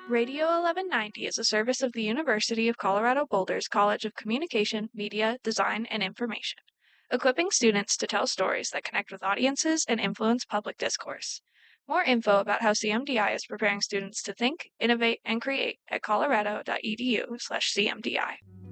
Radio 1190 is a service of the University of Colorado Boulder's College of Communication, Media, Design, and Information, equipping students to tell stories that connect with audiences and influence public discourse. More info about how CMDI is preparing students to think, innovate, and create at colorado.edu/CMDI.